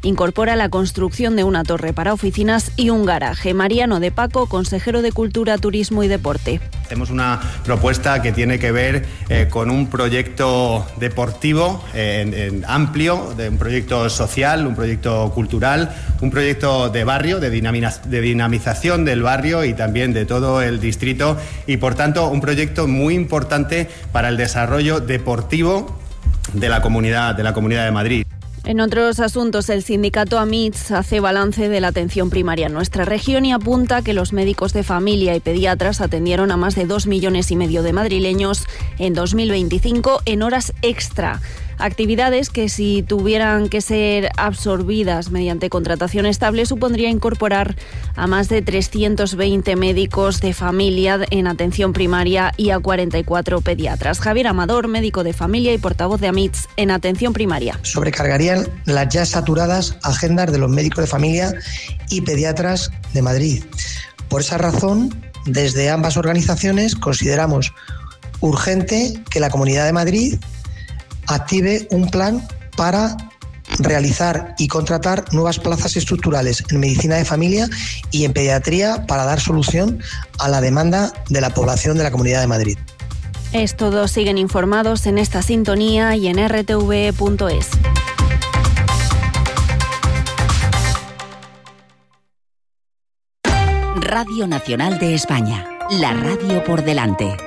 incorpora la construcción de una torre para oficinas y un garaje. Mariano de Paco, consejero de Cultura, Turismo y Deporte. Tenemos una propuesta que tiene que ver con un proyecto deportivo amplio, de un proyecto social, un proyecto cultural, un proyecto de barrio, de dinamización del barrio y también de todo el distrito, y por tanto un proyecto muy importante para el desarrollo deportivo de la comunidad de Madrid. En otros asuntos, el sindicato AMITS hace balance de la atención primaria en nuestra región y apunta que los médicos de familia y pediatras atendieron a más de 2,5 millones de madrileños en 2025 en horas extra. Actividades que, si tuvieran que ser absorbidas mediante contratación estable, supondría incorporar a más de 320 médicos de familia en atención primaria y a 44 pediatras. Javier Amador, médico de familia y portavoz de AMITS en atención primaria. Sobrecargarían las ya saturadas agendas de los médicos de familia y pediatras de Madrid. Por esa razón, desde ambas organizaciones consideramos urgente que la Comunidad de Madrid active un plan para realizar y contratar nuevas plazas estructurales en medicina de familia y en pediatría para dar solución a la demanda de la población de la Comunidad de Madrid. Todos siguen informados en esta sintonía y en rtv.es. Radio Nacional de España, la radio por delante.